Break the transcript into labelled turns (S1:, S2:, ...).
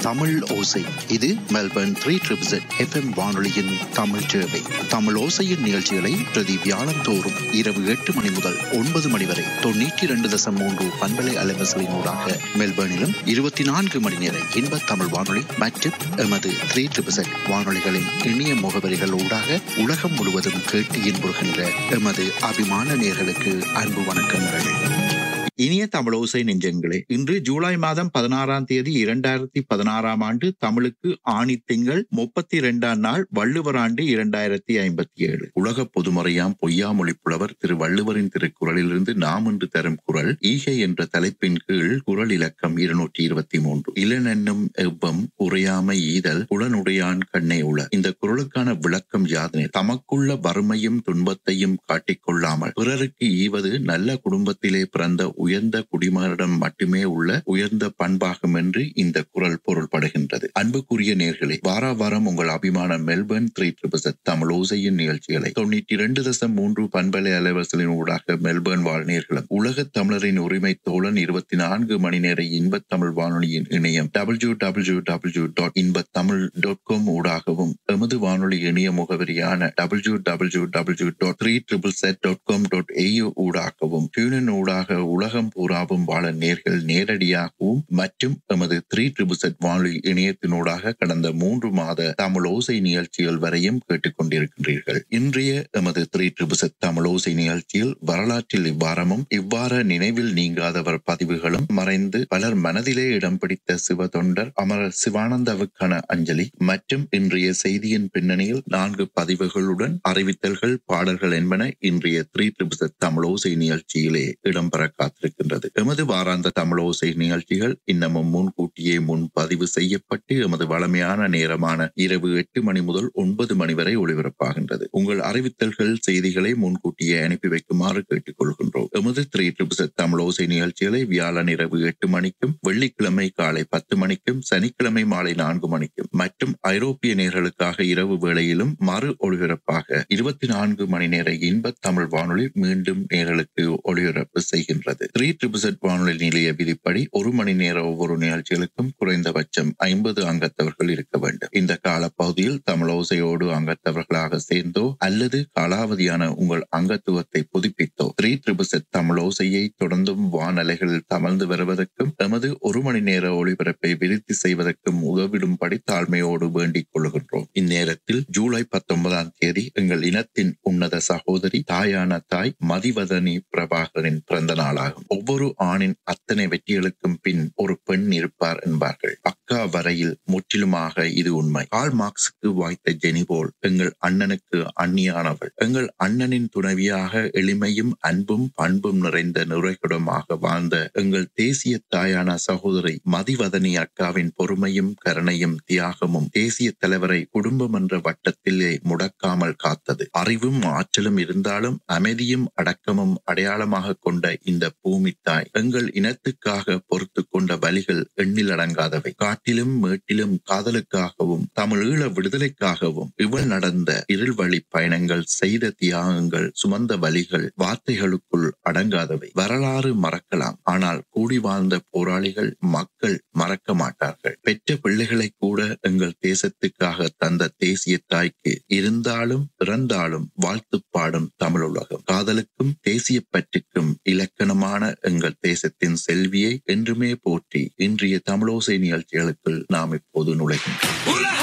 S1: தமிழ் ஓசை. இது Melbourne 3ZZ FM வானொலியின் தமிழ் சேவை. தமிழ் ஓசையின் நிகழ்ச்சிகளை பிரதி வியாழம் தோறும் இரவு 8 மணி முதல் 9 மணி வரை 92.3 பண்பலை அலைவரிசையினூடாக மெல்பர்னிலும் 24 மணி நேர இன்ப தமிழ் வானொலி மற்றும் எமது 3ZZ வானொலிகளின் இணைய முகவரிகள் ஊடாக உலகம் முழுவதும் கேட்டு இன்புறுகின்ற எமது அபிமான நேயர்களுக்கு அன்பு வணக்கங்கள். இனிய தமிழோசை நெஞ்சங்களே, இன்று ஜூலை மாதம் 16ஆம் தேதி 2016ஆம் ஆண்டு, தமிழுக்கு ஆணி திங்கள் 32ஆம் நாள், வள்ளுவர் ஆண்டு 2057. உலக பொதுமறையாம் பொய்யாமொழி புலவர் திரு வள்ளுவரின் திருக்குறளிலிருந்து நாம் இன்று தரும் குறள் ஈகை என்ற தலைப்பின் கீழ் குறள் இலக்கம் 223. இளனென்னும் எவ்வம் உரையாமை ஈதல் உடனுடையான் கண்ணே உள. இந்த குறளுக்கான விளக்கம் யாதெனில், தமக்குள்ள வறுமையும் துன்பத்தையும் காட்டிக்கொள்ளாமல் பிறருக்கு ஈவது நல்ல குடும்பத்திலே பிறந்த உயர்ந்த குடிமகனிடம் மட்டுமே உள்ள உயர்ந்த பண்பாகும் என்று இந்த குறள் பொருள்படுகின்றது. அன்புக்குரிய நேயர்களே, வாரம் உங்கள் அபிமான மெல்பர்ன் 3ZZ தமிழ் ஓசையின் நிகழ்ச்சிகளை 92.3 பண்பலை அலைவரிசையின் ஊடாக மெல்பர்ன் வாழ் நேயர்களும், உலக தமிழரின் உரிமை தோழன் 24 மணி நேர இன்ப தமிழ் வானொலியின் இணையம் www.inbatamil.com ஊடாகவும், எமது வானொலி இணைய முகவரியான www.3ZZ.com.au ஊடாகவும், டியூனின் ஊடாக உலகம் பூராவும் வாழ நேர்கள் நேரடியாகவும் மற்றும் எமது 3ZZ வானொலி இணையத்தினூடாக கடந்த 3 மாத தமிழ் ஓசை நிகழ்ச்சிகள் வரையும் கேட்டுக்கொண்டிருக்கின்றீர்கள். இன்றைய எமது 3ZZ தமிழ் ஓசை நிகழ்ச்சியில் வரலாற்றில் இவ்வாறு நினைவில் நீங்காதவர் பதிவுகளும், மறைந்து பலர் மனதிலே இடம் பிடித்த சிவ தொண்டர் அமரர் சிவானந்தாவுக்கான அஞ்சலி மற்றும் இன்றைய செய்தியின் பின்னணியில் 4 பதிவுகளுடன் அறிவித்தல்கள், பாடல்கள் என்பன இன்றைய 3ZZ தமிழ் ஓசை நிகழ்ச்சியிலே இடம்பெற காத்திருக்கின்றது. எமது வாராந்த தமிழ் ஓசை நிகழ்ச்சிகள் இன்னமும் முன்கூட்டியே முன்பதிவு செய்யப்பட்டு எமது வளமையான நேரமான இரவு 8 மணி முதல் 9 மணி வரை ஒளிபரப்பாகின்றது. உங்கள் அறிவித்தல்கள், செய்திகளை முன்கூட்டியே அனுப்பி வைக்குமாறு கேட்டுக்கொள்கின்றோம். எமது 3ZZ தமிழ் ஓசை நிகழ்ச்சிகளை வியாழன் இரவு 8 மணிக்கும், வெள்ளிக்கிழமை காலை 10 மணிக்கும், சனிக்கிழமை மாலை 4 மணிக்கும் மற்றும் ஐரோப்பிய நேயர்களுக்காக இரவு வேளையிலும் மறு ஒளிபரப்பாக 24 மணி நேர இன்ப தமிழ் வானொலி மீண்டும் நேயர்களுக்கு ஒளிபரப்பு செய்கின்றது. 3ZZ வானொலி நிலைய விதிப்படி 1 மணி நேர ஒவ்வொரு நிகழ்ச்சிகளுக்கும் குறைந்தபட்சம் 50 அங்கத்தவர்கள் இருக்க வேண்டும். இந்த காலப்பகுதியில் தமிழோசையோடு அங்கத்தவர்களாக சேர்ந்தோ அல்லது காலாவதியான உங்கள் அங்கத்துவத்தை புதுப்பித்தோ 3ZZ தமிழோசையை தொடர்ந்தும் வானலைகளில் தமழ்ந்து வருவதற்கும் எமது 1 மணி நேர ஒளிபரப்பை விருத்தி செய்வதற்கும் உதவிடும்படி தாழ்மையோடு வேண்டிக் கொள்கின்றோம். இந்நேரத்தில் ஜூலை 19ஆம் தேதி எங்கள் இனத்தின் உன்னத சகோதரி, தாயான தாய் மதிவதனி பிரபாகரின் பிறந்த நாளாகும். ஒவ்வொரு ஆணின் அத்தனை வெற்றிகளுக்கும் பின் ஒரு பெண் இருப்பார் என்பார்கள். அக்கா வரையில் முற்றிலுமாக இது உண்மை. கார்ல் மார்க்ஸுக்கு வாய்த்த ஜெனி போல் எங்கள் அண்ணனுக்கு அந்நியானவள். எங்கள் அண்ணனின் துணைவியாக எளிமையும் அன்பும் பண்பும் நிறைந்த நிறைகுடமாக வாழ்ந்த எங்கள் தேசிய தாயான சகோதரி மதிவதனி அக்காவின் பொறுமையும் கருணையும் தியாகமும் தேசிய தலைவரை குடும்பம் என்ற வட்டத்திலே முடக்காமல் காத்தது. அறிவும் ஆற்றலும் இருந்தாலும் அமைதியும் அடக்கமும் அடையாளமாக கொண்ட இந்த பூமி தாய் எங்கள் இனத்துக்காக பொறுத்து கொண்ட வலிகள் எண்ணில் அடங்காதவை. காட்டிலும் மேட்டிலும் காதலுக்காகவும் தமிழீழ விடுதலைக்காகவும் இவள் நடந்த இருள்வழி பயணங்கள், செய்த தியாகங்கள், சுமந்த வலிகள் வார்த்தைகளுக்குள் அடங்காதவை. வரலாறு மறக்கலாம், ஆனால் கூடி வாழ்ந்த போராளிகள் மக்கள் மறக்க மாட்டார்கள். பெற்ற பிள்ளைகளை கூட எங்கள் தேசத்துக்காக தந்த தேசிய தாய்க்கு இருந்தாலும் இறந்தாலும் வாழ்த்து பாடும் தமிழுலகம். காதலுக்கும் தேசிய பற்றுக்கும் இலக்கணமான எங்கள் தேசத்தின் செல்வியை என்றுமே போற்றி இன்றைய தமிழோசை நிகழ்ச்சிகளுக்குள் நாம் இப்போது நுழைகின்றோம்.